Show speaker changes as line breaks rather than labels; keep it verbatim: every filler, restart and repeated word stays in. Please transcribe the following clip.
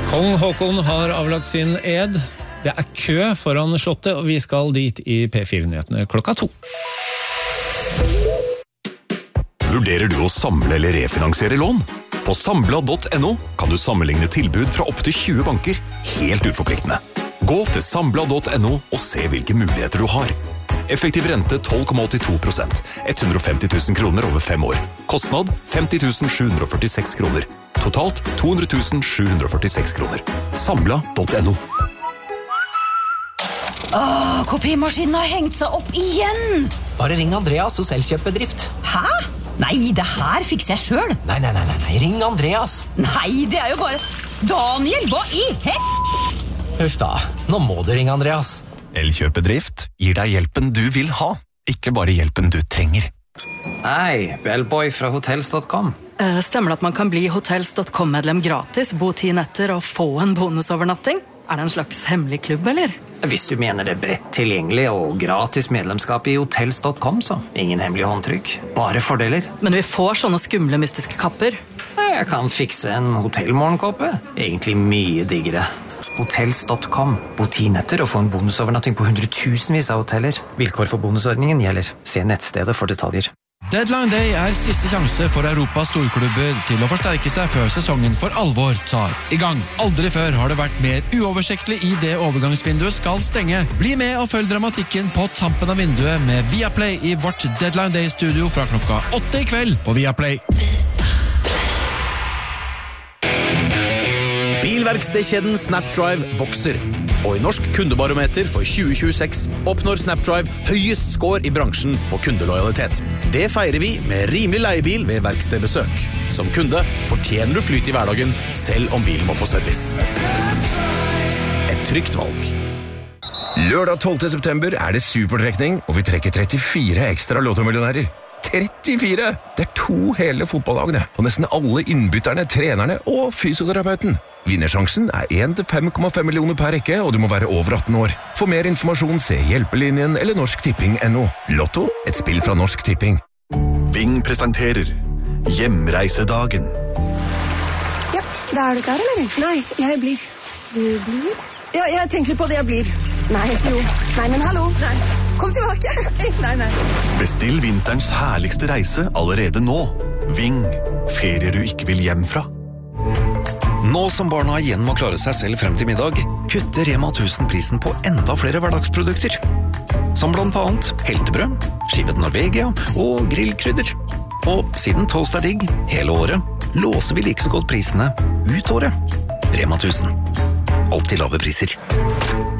Kong Håkon har avlagt sin ed. Det er kø foran slottet, og vi skal dit i P fire-nyhetene klokka to.
Vurderer du å samle eller refinansiere lån? På Sambla punktum no kan du sammenligne tilbud fra opp til tjue banker, helt uforpliktende. Gå til Sambla punktum no og se hvilke muligheter du har. Effektiv rente tolv komma åttito prosent, hundre og femti tusen kroner over fem år. Kostnad femti tusen sju hundre og førtiseks kroner. Totalt to hundre tusen sju hundre og førtiseks kroner. Sambla punktum no.
Åh, kopimaskinen har hengt seg opp igjen!
Bare ring Andreas hos Elkjøpbedrift.
Hæ? Nei, det her fikser jeg selv.
Nei, nei, nei, nei, ring Andreas.
Nei, det er jo bare... Daniel, hva i hel...
Huff da, nå må du ringe Andreas.
Elkjøpbedrift gir deg hjelpen du vil ha, ikke bare hjelpen du trenger.
Hei, Bellboy fra hotels punktum com.
Eh, Stemmer det at man kan bli hotels punktum com-medlem gratis, bo ti netter og få en bonusovernatting? Er det en slags hemmelig klubb, eller?
Hvis du mener det bredt tilgjengelig og gratis medlemskap i hotels punktum com, så ingen hemmelig håndtrykk, bare fordeler.
Men vi får sånne skumle mystiske kapper.
Jeg kan fikse en hotellmorgenkåpe, egentlig mye diggere. hotels punktum com. Bo ti netter og få en bonusovernatting på hundretusenvis av hoteller. Vilkår for bonusordningen gjelder. Se nettstedet for detaljer.
Deadline Day er siste sjanse for Europas storklubber til å forsterke seg før sesongen for alvor tar i gang. Aldri før har det vært mer uoversiktlig i det overgangsvinduet skal stenge. Bli med og følg dramatikken på tampen av vinduet med Viaplay i vårt Deadline Day-studio fra klokka åtte i kveld på Viaplay.
Bilverkstedkjeden Snapdrive vokser, og i Norsk kundebarometer for tjue tjueseks oppnår Snapdrive høyest score i bransjen på kundelojalitet. Det feirer vi med rimelig leiebil ved verkstedbesøk. Som kunde fortjener du flyt i hverdagen, selv om bilen må på service. Et trygt valg.
Lørdag tolvte september er det supertrekning, og vi trekker trettifire ekstra lottomillionærer. trettifire! Det er to hele fotballagene, og nesten alle innbytterne, trenerne og fysioterapeuten. Vinnersjansen er én til fem komma fem millioner per rekke, og du må være over atten år. For mer informasjon se Hjelpelinjen eller Norsk Tipping punktum no. Lotto, et spill fra Norsk Tipping.
Ving presenterer Hjemreisedagen.
Ja, da er du klar, eller? Nei, jeg blir. Du blir? Ja, jeg tenker på det jeg blir. Nei, jo. Nei, men hallo. Nei. Kom tilbake. Nei, nei.
Bestill vinterens herligste reise allerede nå. Ving, ferier du ikke vil hjem fra.
Nå som barna igjen må klare seg selv frem til middag, kutter Rema tusen prisen på enda flere hverdagsprodukter. Som blant annet heltebrød, skivet Norvegia og grillkrydder. Og siden toast er digg hele året, låser vi like så godt prisene ut året. Rema tusen. Alltid lave priser.